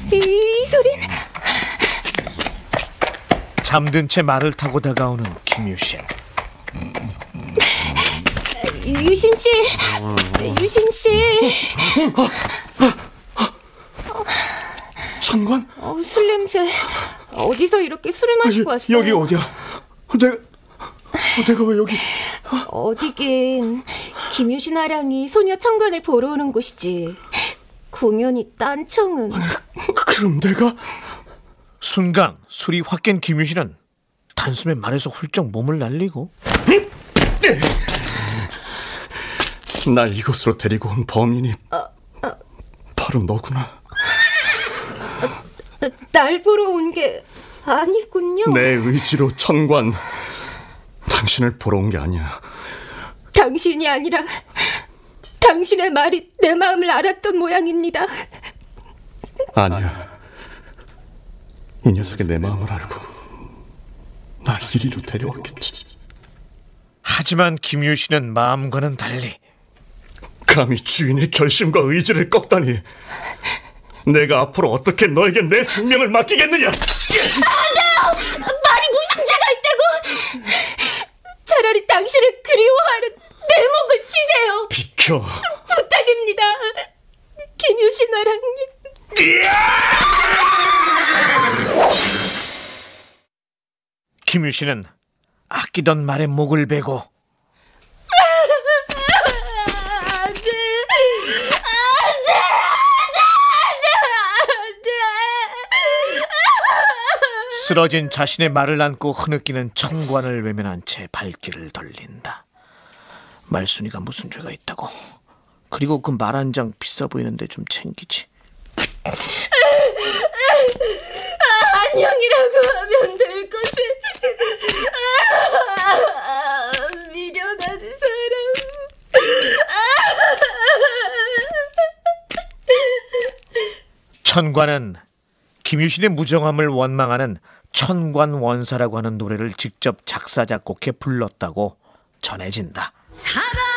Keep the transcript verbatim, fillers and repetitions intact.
이 소린 잠든 채 말을 타고 다가오는 김유신. 유신 씨, 유신 씨. 천관? 어, 술 냄새. 어디서 이렇게 술을 마시고 아, 왔어? 여기 어디야? 내가 내가 왜 여기? 어디긴 김유신 아량이 소녀 천관을 보러 오는 곳이지. 공연이 딴청은. 그럼 내가? 순간 술이 확 깬 김유신은 단숨에 말에서 훌쩍 몸을 날리고. 날 이곳으로 데리고 온 범인이 어, 어. 바로 너구나. 날 보러 온 게 아니군요. 내 의지로 천관, 당신을 보러 온 게 아니야. 당신이 아니라 당신의 말이 내 마음을 알았던 모양입니다. 아니야. 이 녀석이 내 마음을 알고 날 이리로 데려왔겠지. 하지만 김유신은 마음과는 달리 감히 주인의 결심과 의지를 꺾다니. 내가 앞으로 어떻게 너에게 내 생명을 맡기겠느냐. 안 돼요! 말이 무슨 죄가 있다고. 차라리 당신을 그리워하는 내 목을 치세요. 비켜. 부탁입니다, 김유신 아랑님. 김유신은 아끼던 말에 목을 베고 안돼, 안돼, 안돼, 안돼. 쓰러진 자신의 말을 안고 흐느끼는 천관을 외면한 채 발길을 돌린다. 말순이가 무슨 죄가 있다고. 그리고 그 말 한 장 비싸 보이는데 좀 챙기지. 안녕이라고 하면 될 것을. 미련한 사람. 천관은 김유신의 무정함을 원망하는 천관원사라고 하는 노래를 직접 작사 작곡해 불렀다고 전해진다. 사랑